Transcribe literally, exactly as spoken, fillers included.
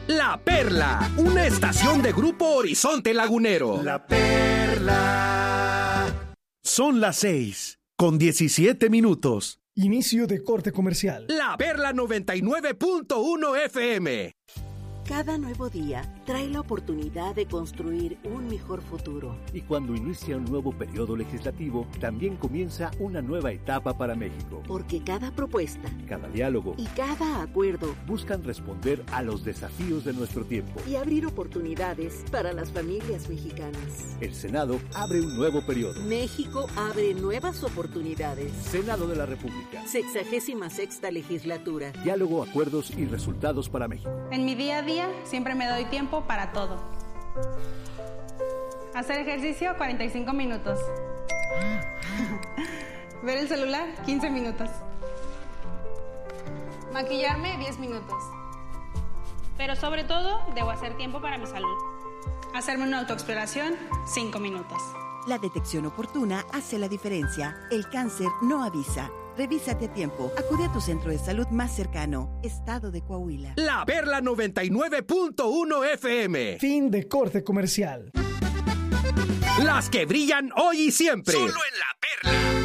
La Perla, una estación de Grupo Horizonte Lagunero. La Perla. Son las seis, con diecisiete minutos. Inicio de corte comercial. La Perla noventa y nueve punto uno F M. Cada nuevo día trae la oportunidad de construir un mejor futuro. Y cuando inicia un nuevo periodo legislativo, también comienza una nueva etapa para México. Porque cada propuesta, cada diálogo y cada acuerdo buscan responder a los desafíos de nuestro tiempo y abrir oportunidades para las familias mexicanas. El Senado abre un nuevo periodo. México abre nuevas oportunidades. Senado de la República. Sexagésima sexta legislatura. Diálogo, acuerdos y resultados para México. En mi día a día siempre me doy tiempo para todo. Hacer ejercicio cuarenta y cinco minutos. Ver el celular quince minutos. Maquillarme diez minutos. Pero sobre todo debo hacer tiempo para mi salud. Hacerme una autoexploración cinco minutos. La detección oportuna hace la diferencia. El cáncer no avisa. Revísate a tiempo. Acude a tu centro de salud más cercano. Estado de Coahuila. La Perla noventa y nueve punto uno F M. Fin de corte comercial. Las que brillan hoy y siempre. Solo en La Perla.